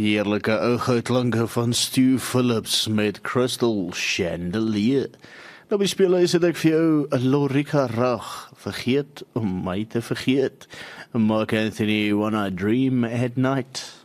Heerlijke ooghuidklanke van Stu Phillips met Crystal Chandelier. Nou bespeel is het ek vir jou Lorica Rag, vergeet om my te vergeet. Mark Anthony, When I Dream at Night.